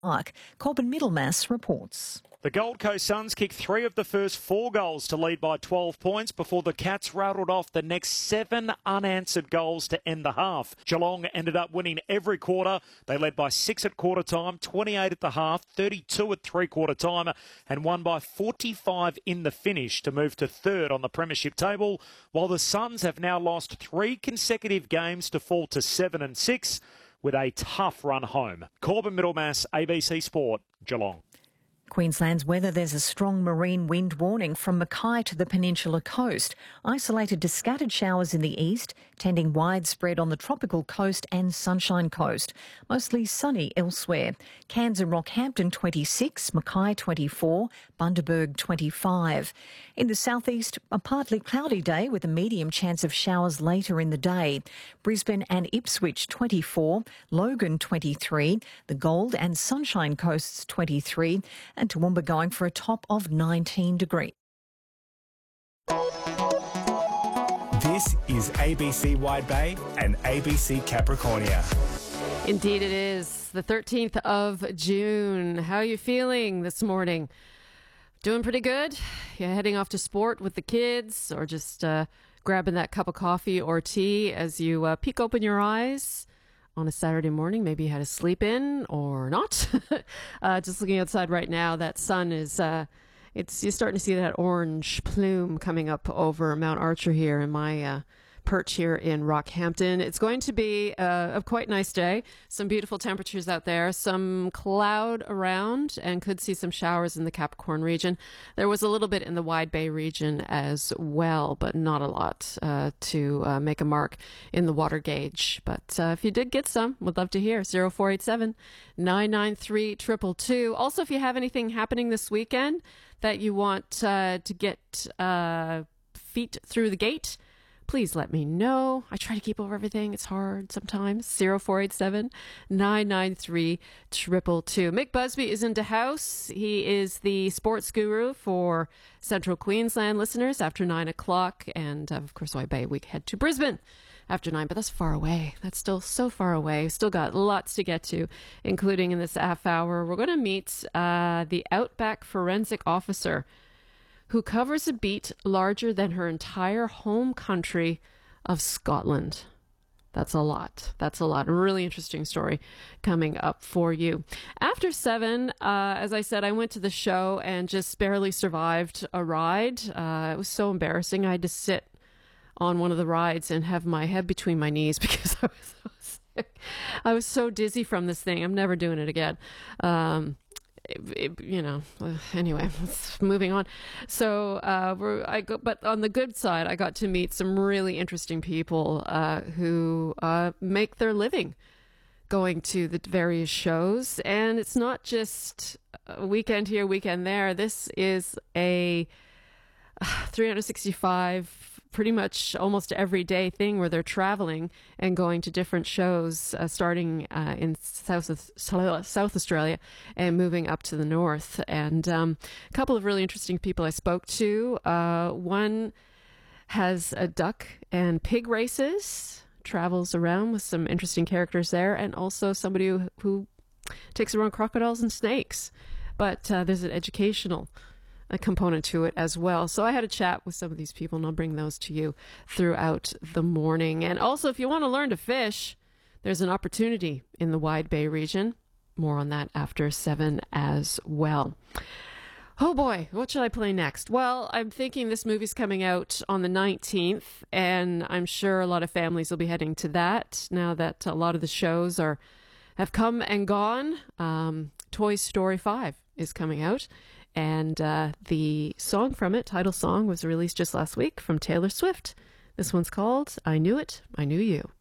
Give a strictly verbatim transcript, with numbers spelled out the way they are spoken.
Park. Corbin Middlemass reports. The Gold Coast Suns kicked three of the first four goals to lead by twelve points before the Cats rattled off the next seven unanswered goals to end the half. Geelong ended up winning every quarter. They led by six at quarter time, twenty-eight at the half, thirty-two at three-quarter time, and won by forty-five in the finish to move to third on the premiership table, while the Suns have now lost three consecutive games to fall to seven and six with a tough run home. Corbin Middlemass, A B C Sport, Geelong. Queensland's weather, there's a strong marine wind warning from Mackay to the Peninsula coast. Isolated to scattered showers in the east, tending widespread on the tropical coast and Sunshine Coast. Mostly sunny elsewhere. Cairns and Rockhampton twenty-six, Mackay twenty-four, Bundaberg twenty-five. In the southeast, a partly cloudy day with a medium chance of showers later in the day. Brisbane and Ipswich twenty-four, Logan twenty-three, the Gold and Sunshine Coasts twenty-three, and Toowoomba going for a top of nineteen degrees. This is A B C Wide Bay and A B C Capricornia. Indeed it is. The thirteenth of June. How are you feeling this morning? Doing pretty good? You heading off to sport with the kids, or just uh, grabbing that cup of coffee or tea as you uh, peek open your eyes on a Saturday morning? Maybe you had a sleep in or not. uh, just looking outside right now, that sun is, uh, it's you're starting to see that orange plume coming up over Mount Archer here in my uh, perch here in Rockhampton. It's going to be uh, a quite nice day. Some beautiful temperatures out there, some cloud around, and could see some showers in the Capricorn region. There was a little bit in the Wide Bay region as well, but not a lot uh, to uh, make a mark in the water gauge. But uh, if you did get some, would love to hear. zero four eight seven, nine nine three, two two two. Also, if you have anything happening this weekend that you want uh, to get uh, feet through the gate, please let me know. I try to keep over everything. It's hard sometimes. zero four eight seven, nine nine three, two two two. Mick Busby is into house. He is the sports guru for Central Queensland listeners after nine o'clock. And uh, of course, Wide Bay, we head to Brisbane after nine, but that's far away. That's still so far away. Still got lots to get to, including in this half hour. We're going to meet uh, the Outback forensic officer who covers a beat larger than her entire home country of Scotland. That's a lot. That's a lot. A really interesting story coming up for you. After seven, uh, as I said, I went to the show and just barely survived a ride. Uh, it was so embarrassing. I had to sit on one of the rides and have my head between my knees because I was so sick. I was so dizzy from this thing. I'm never doing it again. Um, It, it, you know, uh, anyway, moving on. So, uh, we're, I go, but on the good side, I got to meet some really interesting people uh, who uh, make their living going to the various shows. And it's not just a weekend here, weekend there. This is a three hundred sixty-five, pretty much almost everyday thing where they're traveling and going to different shows, uh, starting uh, in South South Australia and moving up to the north. And um, a couple of really interesting people I spoke to. Uh, one has a duck and pig races, travels around with some interesting characters there, and also somebody who, who takes around crocodiles and snakes. But uh, there's an educational a component to it as well. So I had a chat with some of these people, and I'll bring those to you throughout the morning. And also, if you want to learn to fish, there's an opportunity in the Wide Bay region. More on that after seven as well. Oh boy, what should I play next? Well, I'm thinking this movie's coming out on the nineteenth, and I'm sure a lot of families will be heading to that now that a lot of the shows are have come and gone. Um, Toy Story five is coming out. And uh, the song from it, title song, was released just last week from Taylor Swift. This one's called I Knew It, I Knew You.